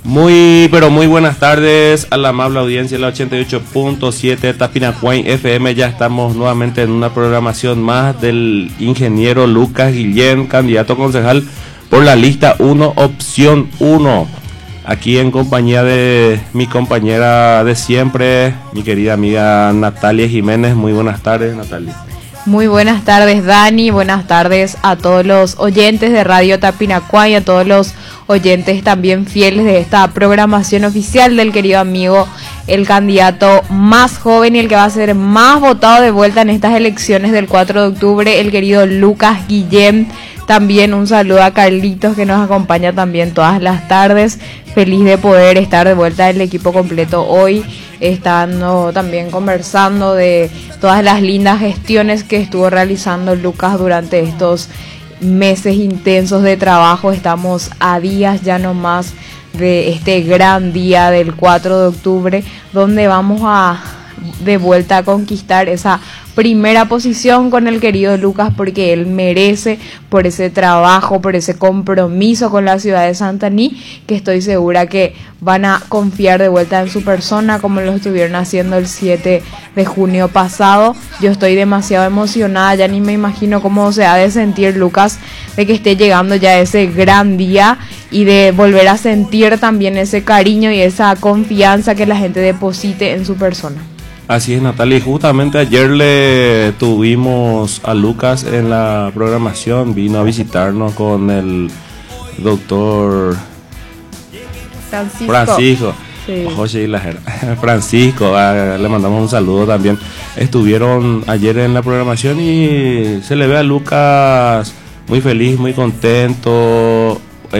Muy, pero muy buenas tardes a la amable audiencia de la 88.7 Tapinacuay FM. Ya estamos nuevamente en una programación más del ingeniero Lucas Guillén, candidato concejal por la lista 1, opción 1. Aquí en compañía de mi compañera de siempre, mi querida amiga Natalia Jiménez. Muy buenas tardes, Natalia. Muy buenas tardes, Dani. Buenas tardes a todos los oyentes de Radio Tapinacuay, a todos los oyentes también fieles de esta programación oficial del querido amigo, el candidato más joven y el que va a ser más votado de vuelta en estas elecciones del 4 de octubre, el querido Lucas Guillén. También un saludo a Carlitos, que nos acompaña también todas las tardes. Feliz de poder estar de vuelta el equipo completo hoy, estando también conversando de todas las lindas gestiones que estuvo realizando Lucas durante estos meses intensos de trabajo. Estamos a días ya nomás de este gran día del 4 de octubre, donde vamos a de vuelta a conquistar esa primera posición con el querido Lucas, porque él merece, por ese trabajo, por ese compromiso con la ciudad de Santaní, que estoy segura que van a confiar de vuelta en su persona como lo estuvieron haciendo el 7 de junio pasado. Yo estoy demasiado emocionada, ya ni me imagino cómo se ha de sentir Lucas de que esté llegando ya ese gran día y de volver a sentir también ese cariño y esa confianza que la gente deposite en su persona. Así es, Natalia, y justamente ayer le tuvimos a Lucas en la programación, vino a visitarnos con el doctor Francisco. Sí. José y la Francisco, le mandamos un saludo también. Estuvieron ayer en la programación y se le ve a Lucas muy feliz, muy contento,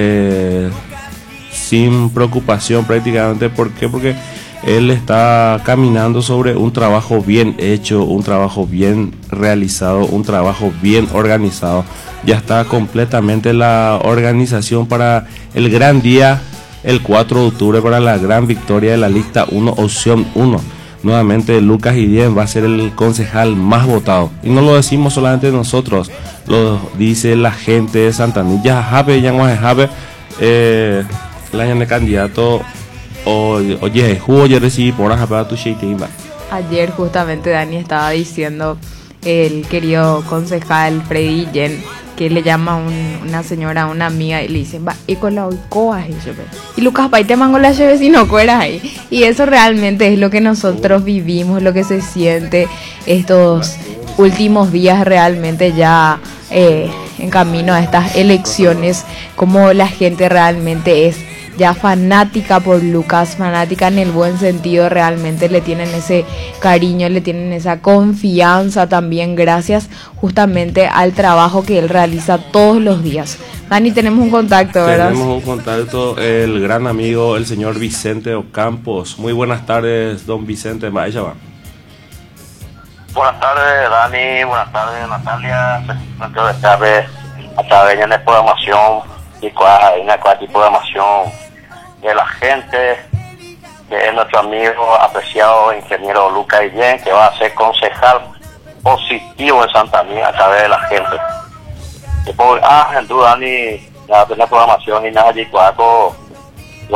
sin preocupación prácticamente. ¿Por qué? Porque él está caminando sobre un trabajo bien hecho, un trabajo bien realizado, un trabajo bien organizado. Ya está completamente la organización para el gran día, el 4 de octubre, para la gran victoria de la lista 1, opción 1. Nuevamente Lucas Guillén va a ser el concejal más votado. Y no lo decimos solamente nosotros, lo dice la gente de Santaní. Ya jabe, ya no es jabe, el año de candidato. Oye, yo recibí por tu shake. Ayer justamente Dani estaba diciendo el querido concejal Freddy Guillén, que le llama una señora, una amiga, y le dice, va, y con la coas y Lucas pa' y te mango la llave si no cueras ahí. Y eso realmente es lo que nosotros vivimos, lo que se siente estos últimos días, realmente ya en camino a estas elecciones, como la gente realmente es ya fanática por Lucas, fanática en el buen sentido. Realmente le tienen ese cariño, le tienen esa confianza también, gracias justamente al trabajo que él realiza todos los días. Dani, tenemos un contacto, ¿verdad? Tenemos un contacto, el gran amigo, el señor Vicente Ocampos. Muy buenas tardes, don Vicente. Vaya va. Buenas tardes, Dani. Buenas tardes, Natalia. A través de la programación y cualquier programación de la gente, que es nuestro amigo apreciado ingeniero Lucas Guillén, que va a ser concejal positivo en Santaní a través de la gente. En duda, Dani, la programación y nada de cuaco